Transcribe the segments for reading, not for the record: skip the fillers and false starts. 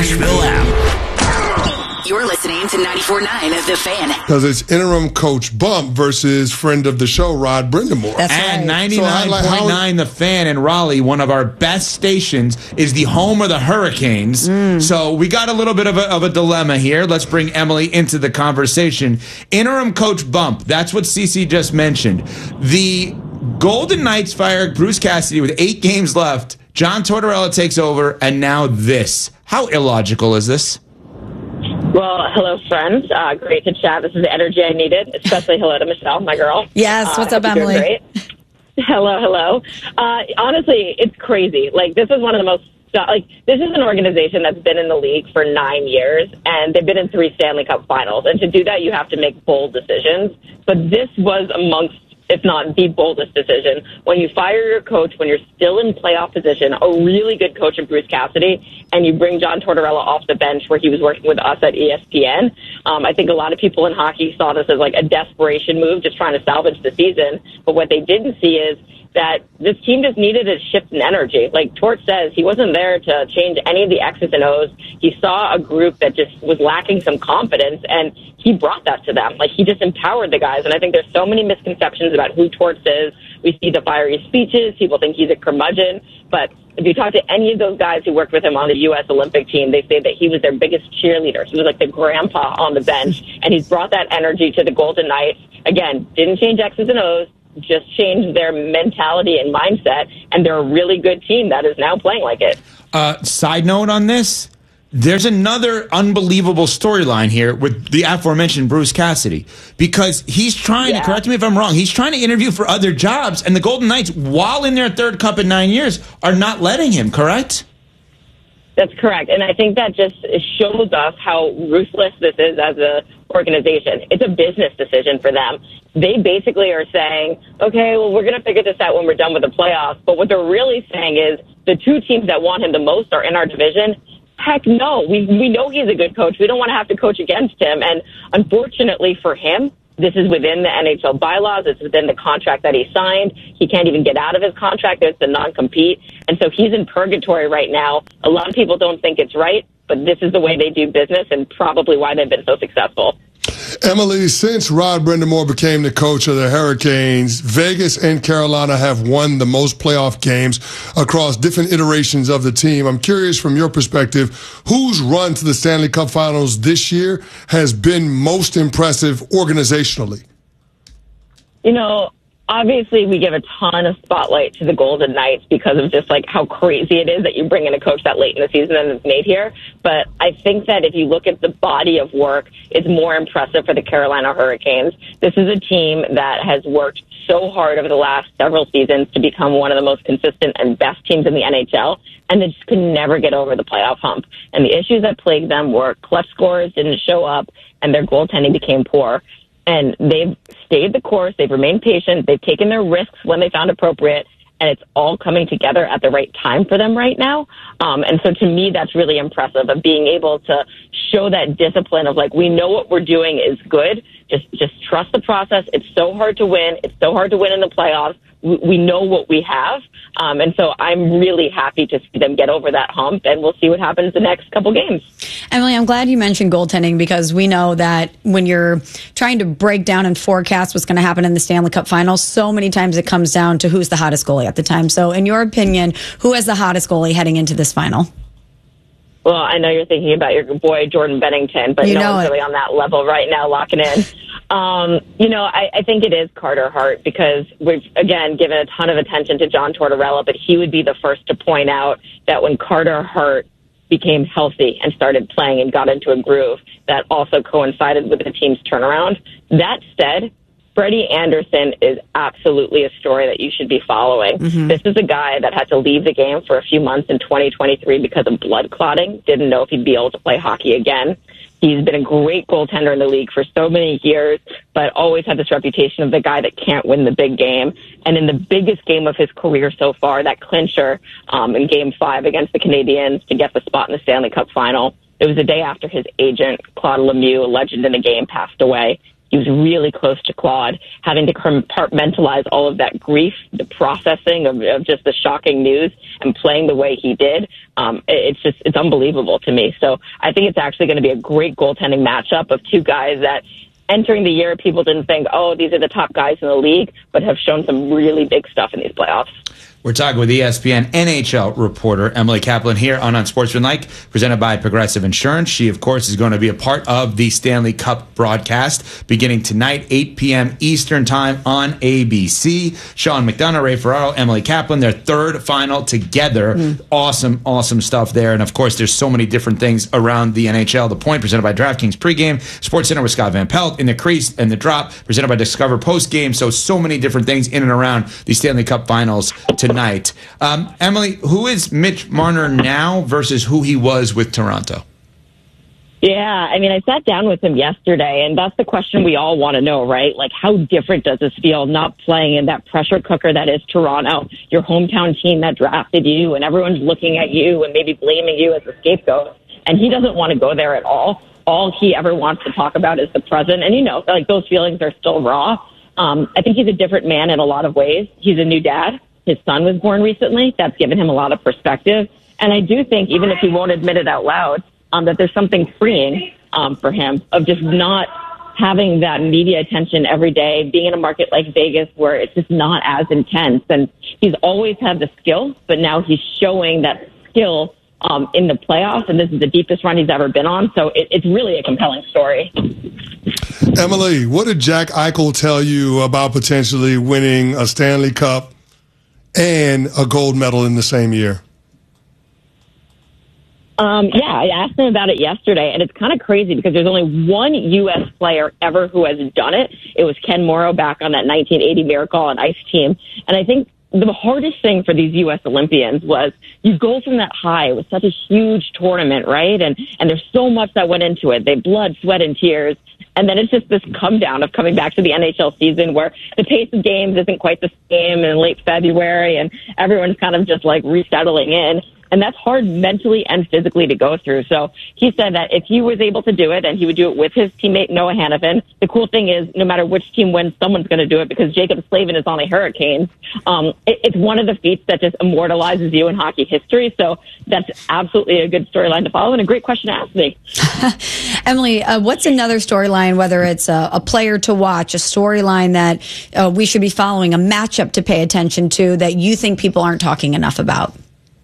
Nashville app. You're listening to 94.9 The Fan. Because it's interim coach Bump versus friend of the show, Rod Brindamore. That's and right. 99.9 The Fan in Raleigh, one of our best stations, is the home of the Hurricanes. So we got a little bit of a dilemma here. Let's bring Emily into the conversation. Interim coach Bump, that's what CeCe just mentioned. The Golden Knights fired Bruce Cassidy with 8 games left. John Tortorella takes over, and now this. How illogical is this? Well, hello, friends. Great to chat. This is the energy I needed, especially hello to Michelle, my girl. Yes, what's up, Emily? Great. Hello. Honestly, it's crazy. Like, this is one of the most, this is an organization that's been in the league for 9 years, and they've been in 3 Stanley Cup finals. And to do that, you have to make bold decisions. But this was amongst, if not the boldest decision. When you fire your coach, when you're still in playoff position, a really good coach in Bruce Cassidy, and you bring John Tortorella off the bench where he was working with us at ESPN. I think a lot of people in hockey saw this as like a desperation move, just trying to salvage the season. But what they didn't see is that this team just needed a shift in energy. Like Tort says, he wasn't there to change any of the X's and O's. He saw a group that just was lacking some confidence, and he brought that to them. Like, he just empowered the guys. And I think there's so many misconceptions about who Torts is. We see the fiery speeches. People think he's a curmudgeon. But if you talk to any of those guys who worked with him on the U.S. Olympic team, they say that he was their biggest cheerleader. He was like the grandpa on the bench, and he's brought that energy to the Golden Knights. Again, didn't change X's and O's, just changed their mentality and mindset, and they're a really good team that is now playing like it. Side note on this, there's another unbelievable storyline here with the aforementioned Bruce Cassidy, because he's trying to, correct me if I'm wrong, he's trying to interview for other jobs, and the Golden Knights, while in their 3rd cup in 9 years, are not letting him, correct? That's correct. And I think that just shows us how ruthless this is as a organization. It's a business decision for them. They basically are saying, okay, well, we're going to figure this out when we're done with the playoffs. But what they're really saying is the 2 teams that want him the most are in our division. Heck no. We know he's a good coach. We don't want to have to coach against him. And unfortunately for him, this is within the NHL bylaws. It's within the contract that he signed. He can't even get out of his contract. There's the non-compete. And so he's in purgatory right now. A lot of people don't think it's right, but this is the way they do business and probably why they've been so successful. Emily, since Rod Brindamore became the coach of the Hurricanes, Vegas and Carolina have won the most playoff games across different iterations of the team. I'm curious, from your perspective, whose run to the Stanley Cup Finals this year has been most impressive organizationally? You know, obviously we give a ton of spotlight to the Golden Knights because of just like how crazy it is that you bring in a coach that late in the season and is made here. But I think that if you look at the body of work, it's more impressive for the Carolina Hurricanes. This is a team that has worked so hard over the last several seasons to become one of the most consistent and best teams in the NHL, and they just could never get over the playoff hump. And the issues that plagued them were clutch scores didn't show up, and their goaltending became poor. And they've stayed the course. They've remained patient. They've taken their risks when they found appropriate. And it's all coming together at the right time for them right now. And so to me, that's really impressive, of being able to show that discipline of like, we know what we're doing is good. Just trust the process. It's so hard to win. It's so hard to win in the playoffs. We know what we have. And so I'm really happy to see them get over that hump, and we'll see what happens the next couple games. Emily, I'm glad you mentioned goaltending, because we know that when you're trying to break down and forecast what's going to happen in the Stanley Cup Finals, so many times it comes down to who's the hottest goalie at the time. So in your opinion, who has the hottest goalie heading into this final? Well, I know you're thinking about your boy, Jordan Bennington, but no one's really on that level right now, locking in. I think it is Carter Hart, because we've, again, given a ton of attention to John Tortorella, but he would be the first to point out that when Carter Hart became healthy and started playing and got into a groove, that also coincided with the team's turnaround. That said, Freddie Anderson is absolutely a story that you should be following. Mm-hmm. This is a guy that had to leave the game for a few months in 2023 because of blood clotting. Didn't know if he'd be able to play hockey again. He's been a great goaltender in the league for so many years, but always had this reputation of the guy that can't win the big game. And in the biggest game of his career so far, that clincher in Game 5 against the Canadiens to get the spot in the Stanley Cup Final, it was the day after his agent, Claude Lemieux, a legend in the game, passed away. He was really close to Claude, having to compartmentalize all of that grief, the processing of just the shocking news, and playing the way he did. It's unbelievable to me. So I think it's actually going to be a great goaltending matchup of two guys that entering the year, people didn't think, oh, these are the top guys in the league, but have shown some really big stuff in these playoffs. We're talking with ESPN NHL reporter Emily Kaplan here on Unsportsmanlike, presented by Progressive Insurance. She, of course, is going to be a part of the Stanley Cup broadcast beginning tonight, 8 p.m. Eastern Time on ABC. Sean McDonough, Ray Ferraro, Emily Kaplan, their third final together. Awesome stuff there. And, of course, there's so many different things around the NHL. The Point, presented by DraftKings pregame. SportsCenter with Scott Van Pelt. In the Crease and the Drop, presented by Discover postgame. So many different things in and around the Stanley Cup finals tonight. Emily, who is Mitch Marner now versus who he was with Toronto? Yeah, I mean, I sat down with him yesterday, and that's the question we all want to know, right? Like, how different does this feel not playing in that pressure cooker that is Toronto, your hometown team that drafted you, and everyone's looking at you and maybe blaming you as a scapegoat, and he doesn't want to go there at all. All he ever wants to talk about is the present, and, like, those feelings are still raw. I think he's a different man in a lot of ways. He's a new dad. His son was born recently. That's given him a lot of perspective. And I do think, even if he won't admit it out loud, that there's something freeing for him of just not having that media attention every day, being in a market like Vegas where it's just not as intense. And he's always had the skill, but now he's showing that skill in the playoffs, and this is the deepest run he's ever been on. So it's really a compelling story. Emily, what did Jack Eichel tell you about potentially winning a Stanley Cup and a gold medal in the same year? I asked him about it yesterday, and it's kind of crazy because there's only one U.S. player ever who has done it. It was Ken Morrow back on that 1980 Miracle on Ice team. And I think the hardest thing for these U.S. Olympians was you go from that high. It was such a huge tournament, right? And there's so much that went into it. They blood, sweat, and tears. And then it's just this come down of coming back to the NHL season where the pace of games isn't quite the same in late February and everyone's kind of just like resettling in. And that's hard mentally and physically to go through. So he said that if he was able to do it, and he would do it with his teammate Noah Hanifin, the cool thing is no matter which team wins, someone's going to do it because Jacob Slavin is on the Hurricanes. It's one of the feats that just immortalizes you in hockey history. So that's absolutely a good storyline to follow and a great question to ask me. Emily, what's another storyline, whether it's a player to watch, a storyline that we should be following, a matchup to pay attention to that you think people aren't talking enough about?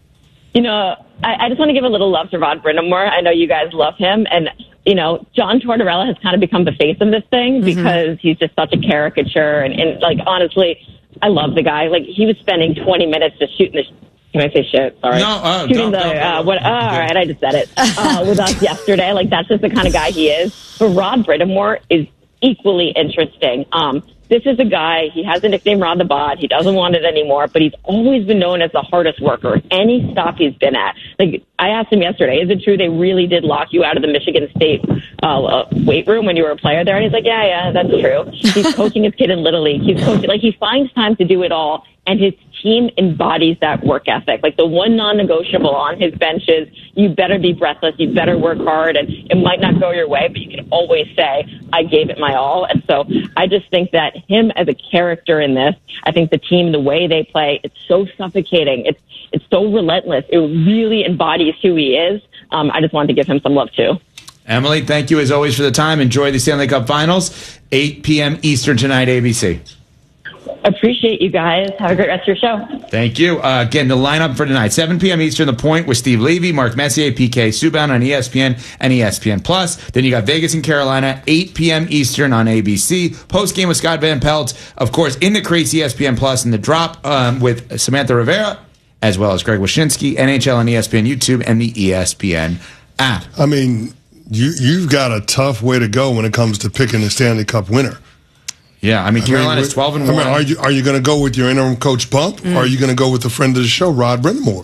You know, I just want to give a little love to Rod Brind'Amour. I know you guys love him. And, John Tortorella has kind of become the face of this thing because he's just such a caricature. And honestly, I love the guy. Like, he was spending 20 minutes just shooting the can I say shit? Sorry. No, shooting all right, I just said it. With us yesterday. Like, that's just the kind of guy he is. But Rod Brind'Amour is equally interesting. This is a guy, he has the nickname Rod the Bod. He doesn't want it anymore, but he's always been known as the hardest worker. Any stop he's been at. Like, I asked him yesterday, is it true they really did lock you out of the Michigan State weight room when you were a player there? And he's like, yeah, that's true. He's coaching his kid in Little League. He's coaching, like, he finds time to do it all, and his team embodies that work ethic. Like, the one non-negotiable on his bench is you better be breathless, you better work hard, and it might not go your way, but you can always say, I gave it my all. And so I just think that him as a character in this, I think the team, the way they play, it's so suffocating. It's so relentless. It really embodies who he is. I just wanted to give him some love, too. Emily, thank you as always for the time. Enjoy the Stanley Cup Finals, 8 p.m. Eastern tonight, ABC. Appreciate you guys. Have a great rest of your show. Thank you. Again, the lineup for tonight, 7 p.m. Eastern, The Point with Steve Levy, Mark Messier, PK Subban on ESPN and ESPN+. Then you got Vegas and Carolina, 8 p.m. Eastern on ABC. Post-game with Scott Van Pelt. Of course, In the Crease, ESPN+, and The Drop with Samantha Rivera, as well as Greg Wyshynski, NHL on ESPN YouTube, and the ESPN app. I mean, you've got a tough way to go when it comes to picking the Stanley Cup winner. Yeah, I mean, Carolina's 12-1. I mean, are you going to go with your interim coach Bump, or are you going to go with the friend of the show, Rod Brind'Amour?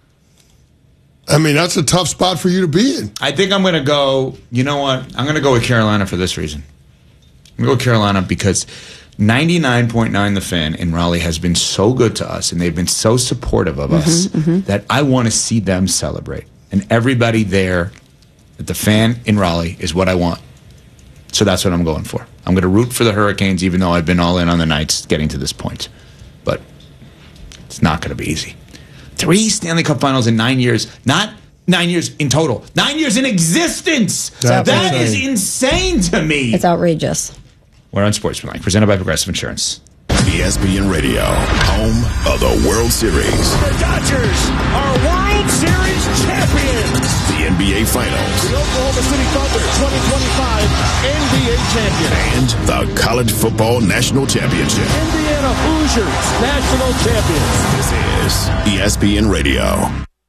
I mean, that's a tough spot for you to be in. I think I'm going to go, you know what? I'm going to go with Carolina for this reason. I'm going to go with Carolina because 99.9 The Fan in Raleigh has been so good to us, and they've been so supportive of us that I want to see them celebrate. And everybody there at The Fan in Raleigh is what I want. So that's what I'm going for. I'm going to root for the Hurricanes, even though I've been all in on the Knights getting to this point. But it's not going to be easy. 3 Stanley Cup finals in 9 years. Not 9 years in total. 9 years in existence. That is insane to me. It's outrageous. We're on Sportsmanlike, presented by Progressive Insurance. ESPN Radio, home of the World Series. The Dodgers are World Series champions. The NBA Finals. The Oklahoma City Thunder 2025 NBA champions. And the College Football National Championship. Indiana Hoosiers national champions. This is ESPN Radio.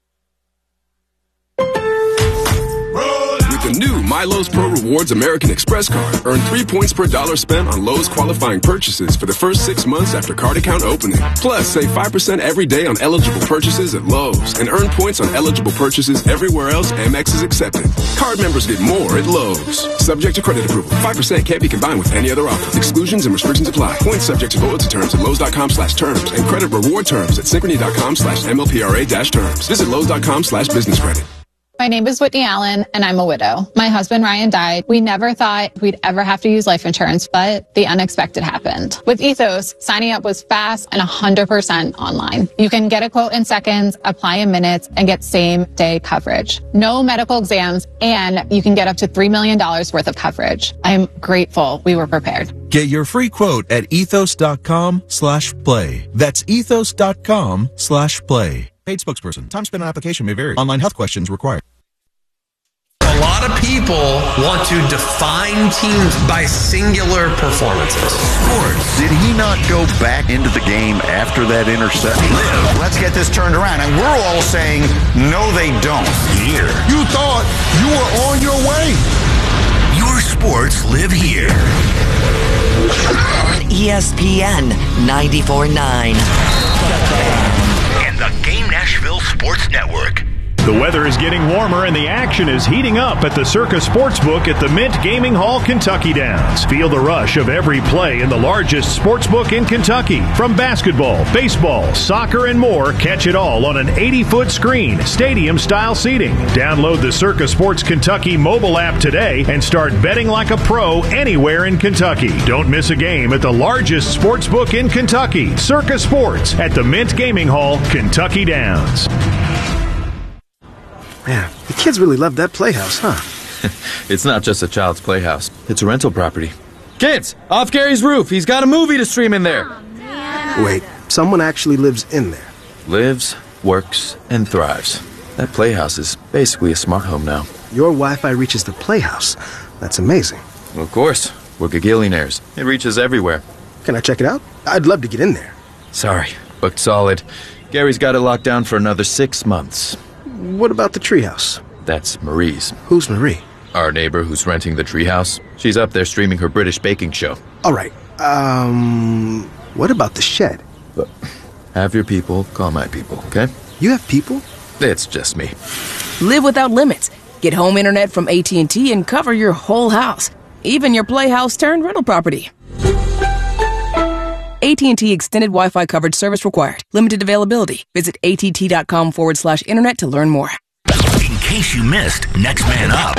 The new MyLowe's Pro Rewards American Express card. Earn 3 points per dollar spent on Lowe's qualifying purchases for the first 6 months after card account opening. Plus, save 5% every day on eligible purchases at Lowe's and earn points on eligible purchases everywhere else Amex is accepted. Card members get more at Lowe's. Subject to credit approval. 5% can't be combined with any other offer. Exclusions and restrictions apply. Points subject to loyalty terms at Lowe's.com/terms and credit reward terms at Synchrony.com/MLPRA-terms. Visit Lowe's.com/business credit. My name is Whitney Allen, and I'm a widow. My husband, Ryan, died. We never thought we'd ever have to use life insurance, but the unexpected happened. With Ethos, signing up was fast and 100% online. You can get a quote in seconds, apply in minutes, and get same-day coverage. No medical exams, and you can get up to $3 million worth of coverage. I'm grateful we were prepared. Get your free quote at ethos.com/play. That's ethos.com/play. Paid spokesperson. Time spent on application may vary. Online health questions required. A lot of people want to define teams by singular performances. Sports. Did he not go back into the game after that interception? Let's get this turned around. And we're all saying, no, they don't. Here. You thought you were on your way. Your sports live here. On ESPN 94.9. And the Game Nashville Sports Network. The weather is getting warmer and the action is heating up at the Circa Sportsbook at the Mint Gaming Hall, Kentucky Downs. Feel the rush of every play in the largest sportsbook in Kentucky. From basketball, baseball, soccer, and more, catch it all on an 80-foot screen, stadium-style seating. Download the Circa Sports Kentucky mobile app today and start betting like a pro anywhere in Kentucky. Don't miss a game at the largest sportsbook in Kentucky, Circa Sports at the Mint Gaming Hall, Kentucky Downs. Man, the kids really love that playhouse, huh? It's not just a child's playhouse. It's a rental property. Kids, off Gary's roof. He's got a movie to stream in there. Wait, someone actually lives in there? Lives, works, and thrives. That playhouse is basically a smart home now. Your Wi-Fi reaches the playhouse. That's amazing. Of course. We're gagillionaires. It reaches everywhere. Can I check it out? I'd love to get in there. Sorry, booked solid. Gary's got it locked down for another 6 months. What about the treehouse? That's Marie's. Who's Marie? Our neighbor who's renting the treehouse. She's up there streaming her British baking show. All right. What about the shed? But have your people call my people, okay? You have people? It's just me. Live without limits. Get home internet from AT&T and cover your whole house. Even your playhouse turned rental property. AT&T Extended Wi-Fi coverage service required. Limited availability. Visit att.com/internet to learn more. In case you missed, Next Man Up.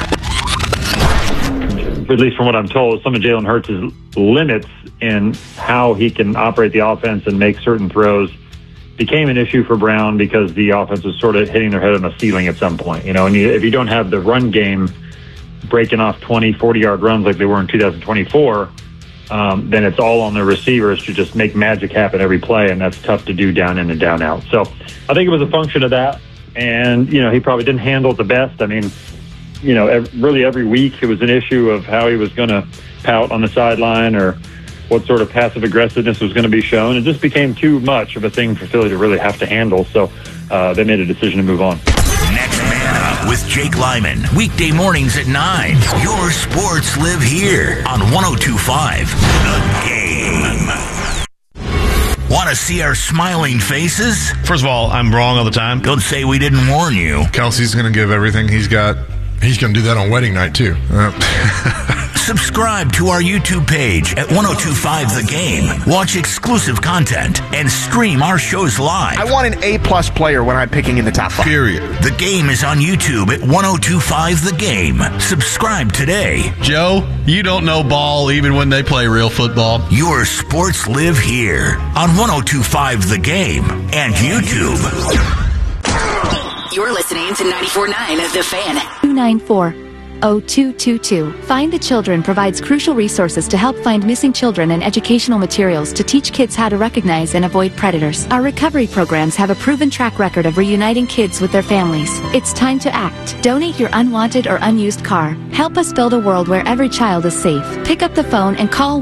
At least from what I'm told, some of Jalen Hurts' limits in how he can operate the offense and make certain throws became an issue for Brown because the offense was sort of hitting their head on the ceiling at some point. You know, and if you don't have the run game breaking off 20, 40-yard runs like they were in 2024, then it's all on the receivers to just make magic happen every play, and that's tough to do down in and down out. So I think it was a function of that, and, you know, he probably didn't handle it the best. I mean, you know, really every week it was an issue of how he was going to pout on the sideline or what sort of passive aggressiveness was going to be shown. It just became too much of a thing for Philly to really have to handle, so they made a decision to move on. Next Man Up with Jake Lyman. Weekday mornings at 9. Your sports live here on 102.5 The Game. Want to see our smiling faces? First of all, I'm wrong all the time. Don't say we didn't warn you. Kelsey's going to give everything he's got. He's going to do that on wedding night, too. Subscribe to our YouTube page at 1025 The Game. Watch exclusive content and stream our shows live. I want an A-plus player when I'm picking in the top 5. Period. The Game is on YouTube at 1025 The Game. Subscribe today. Joe, you don't know ball even when they play real football. Your sports live here on 1025 The Game and YouTube. You're listening to 94.9 of The Fan. 294-0222. Find the Children provides crucial resources to help find missing children and educational materials to teach kids how to recognize and avoid predators. Our recovery programs have a proven track record of reuniting kids with their families. It's time to act. Donate your unwanted or unused car. Help us build a world where every child is safe. Pick up the phone and call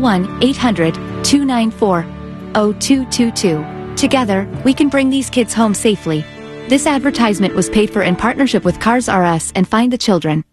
1-800-294-0222. Together, we can bring these kids home safely. This advertisement was paid for in partnership with Cars R Us and Find the Children.